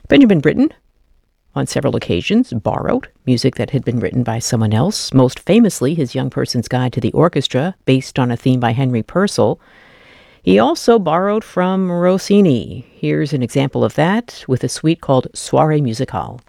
Benjamin Britten, on several occasions, borrowed music that had been written by someone else, most famously his Young Person's Guide to the Orchestra, based on a theme by Henry Purcell. He also borrowed from Rossini. Here's an example of that with a suite called Soirée Musicale.